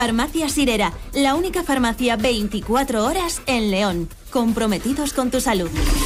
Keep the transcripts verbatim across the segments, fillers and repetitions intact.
Farmacia Sirera, la única farmacia veinticuatro horas en León. Comprometidos con tu salud.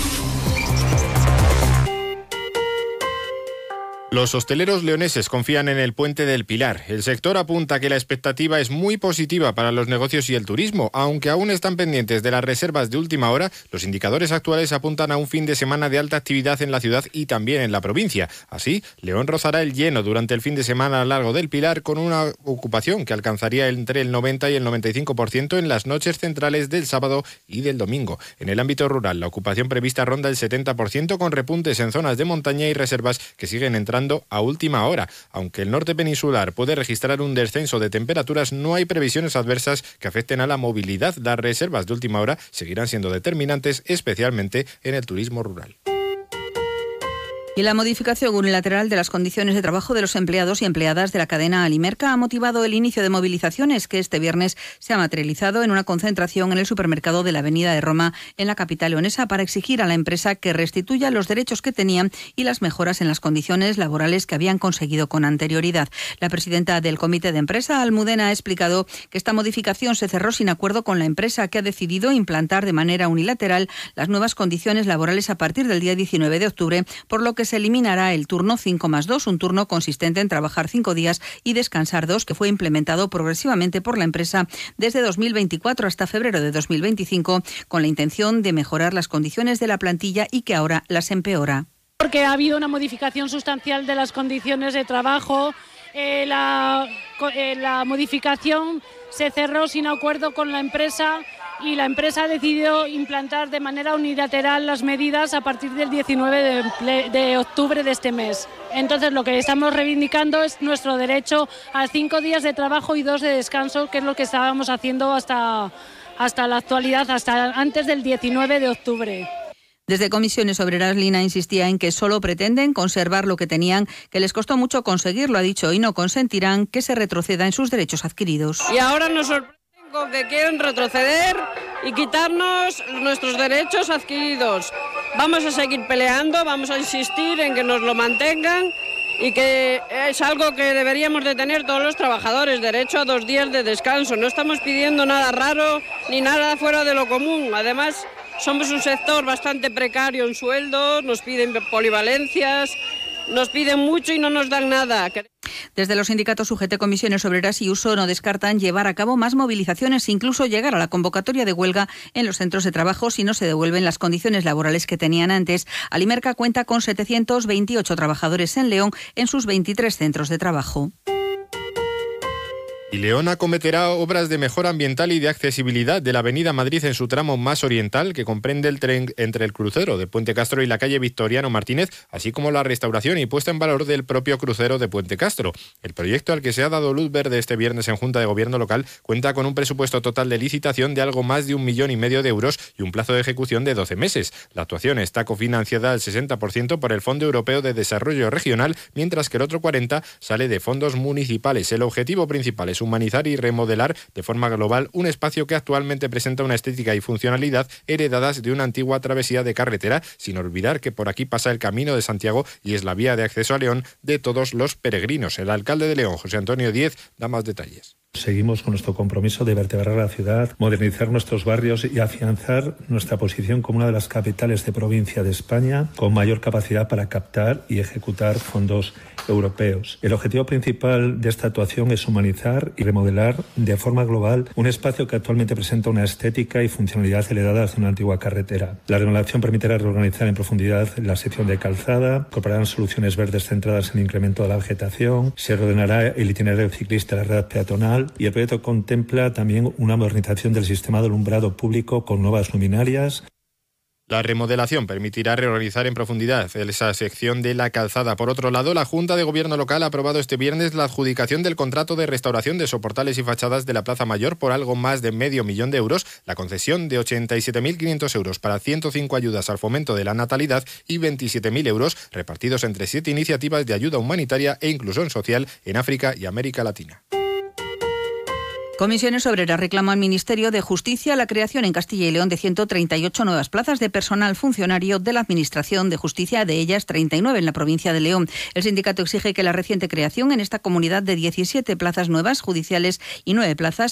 Los hosteleros leoneses confían en el Puente del Pilar. El sector apunta que la expectativa es muy positiva para los negocios y el turismo. Aunque aún están pendientes de las reservas de última hora, los indicadores actuales apuntan a un fin de semana de alta actividad en la ciudad y también en la provincia. Así, León rozará el lleno durante el fin de semana largo del Pilar con una ocupación que alcanzaría entre el noventa y el noventa y cinco por ciento en las noches centrales del sábado y del domingo. En el ámbito rural, la ocupación prevista ronda el setenta por ciento con repuntes en zonas de montaña y reservas que siguen entrando a última hora. Aunque el norte peninsular puede registrar un descenso de temperaturas, no hay previsiones adversas que afecten a la movilidad. Las reservas de última hora seguirán siendo determinantes, especialmente en el turismo rural. Y la modificación unilateral de las condiciones de trabajo de los empleados y empleadas de la cadena Alimerca ha motivado el inicio de movilizaciones que este viernes se ha materializado en una concentración en el supermercado de la Avenida de Roma, en la capital leonesa, para exigir a la empresa que restituya los derechos que tenían y las mejoras en las condiciones laborales que habían conseguido con anterioridad. La presidenta del comité de empresa, Almudena, ha explicado que esta modificación se cerró sin acuerdo con la empresa, que ha decidido implantar de manera unilateral las nuevas condiciones laborales a partir del día diecinueve de octubre, por lo que se eliminará el turno cinco más dos, un turno consistente en trabajar cinco días y descansar dos, que fue implementado progresivamente por la empresa desde dos mil veinticuatro hasta febrero de dos mil veinticinco, con la intención de mejorar las condiciones de la plantilla y que ahora las empeora. Porque ha habido una modificación sustancial de las condiciones de trabajo. Eh, la, eh, la modificación se cerró sin acuerdo con la empresa y la empresa ha decidido implantar de manera unilateral las medidas a partir del diecinueve de octubre de este mes. Entonces, lo que estamos reivindicando es nuestro derecho a cinco días de trabajo y dos de descanso, que es lo que estábamos haciendo hasta, hasta la actualidad, hasta antes del diecinueve de octubre. Desde Comisiones Obreras, Lina insistía en que solo pretenden conservar lo que tenían, que les costó mucho conseguirlo, ha dicho, y no consentirán que se retroceda en sus derechos adquiridos. Y ahora nos sorprenden con que quieren retroceder y quitarnos nuestros derechos adquiridos. Vamos a seguir peleando, vamos a insistir en que nos lo mantengan y que es algo que deberíamos de tener todos los trabajadores, derecho a dos días de descanso. No estamos pidiendo nada raro ni nada fuera de lo común. Además, somos un sector bastante precario en sueldos, nos piden polivalencias, nos piden mucho y no nos dan nada. Desde los sindicatos U G T, Comisiones Obreras y Uso no descartan llevar a cabo más movilizaciones, incluso llegar a la convocatoria de huelga en los centros de trabajo si no se devuelven las condiciones laborales que tenían antes. Alimerca cuenta con setecientos veintiocho trabajadores en León en sus veintitrés centros de trabajo. Y León acometerá obras de mejora ambiental y de accesibilidad de la Avenida Madrid en su tramo más oriental, que comprende el tren entre el crucero de Puente Castro y la calle Victoriano Martínez, así como la restauración y puesta en valor del propio crucero de Puente Castro. El proyecto, al que se ha dado luz verde este viernes en Junta de Gobierno local, cuenta con un presupuesto total de licitación de algo más de un millón y medio de euros y un plazo de ejecución de doce meses. La actuación está cofinanciada al sesenta por ciento por el Fondo Europeo de Desarrollo Regional, mientras que el otro cuarenta por ciento sale de fondos municipales. El objetivo principal es humanizar y remodelar de forma global un espacio que actualmente presenta una estética y funcionalidad heredadas de una antigua travesía de carretera, sin olvidar que por aquí pasa el Camino de Santiago y es la vía de acceso a León de todos los peregrinos. El alcalde de León, José Antonio Díez, da más detalles. Seguimos con nuestro compromiso de vertebrar la ciudad, modernizar nuestros barrios y afianzar nuestra posición como una de las capitales de provincia de España con mayor capacidad para captar y ejecutar fondos europeos. El objetivo principal de esta actuación es humanizar y remodelar de forma global un espacio que actualmente presenta una estética y funcionalidad heredadas de una antigua carretera. La remodelación permitirá reorganizar en profundidad la sección de calzada, incorporarán soluciones verdes centradas en el incremento de la vegetación, se reordenará el itinerario ciclista de la red peatonal, y el proyecto contempla también una modernización del sistema de alumbrado público con nuevas luminarias. La remodelación permitirá reorganizar en profundidad esa sección de la calzada. Por otro lado, la Junta de Gobierno local ha aprobado este viernes la adjudicación del contrato de restauración de soportales y fachadas de la Plaza Mayor por algo más de medio millón de euros, la concesión de ochenta y siete mil quinientos euros para ciento cinco ayudas al fomento de la natalidad y veintisiete mil euros repartidos entre siete iniciativas de ayuda humanitaria e inclusión social en África y América Latina. Comisiones Obreras reclama al Ministerio de Justicia la creación en Castilla y León de ciento treinta y ocho nuevas plazas de personal funcionario de la Administración de Justicia, de ellas treinta y nueve en la provincia de León. El sindicato exige que la reciente creación en esta comunidad de diecisiete plazas nuevas judiciales y nueve plazas